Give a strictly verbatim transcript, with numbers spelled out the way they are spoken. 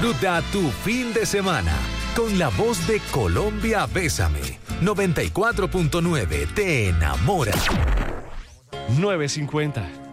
Disfruta tu fin de semana con la voz de Colombia Bésame. noventa y cuatro punto nueve te enamora. nueve cincuenta.